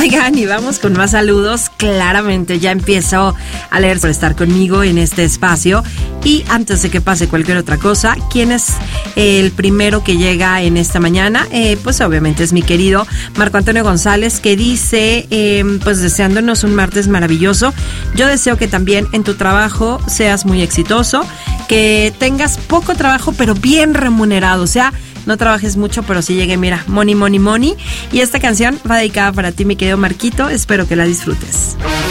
Oigan, y vamos con más saludos. Claramente ya empiezo a leer por estar conmigo en este espacio. Y antes de que pase cualquier otra cosa, ¿quién es el primero que llega en esta mañana? Pues obviamente es mi querido Marco Antonio González, que dice, pues deseándonos un martes maravilloso. Yo deseo que también en tu trabajo seas muy exitoso, que tengas poco trabajo pero bien remunerado, o sea, no trabajes mucho, pero sí llegue, mira, money, money, money. Y esta canción va dedicada para ti, mi querido Marquito. Espero que la disfrutes.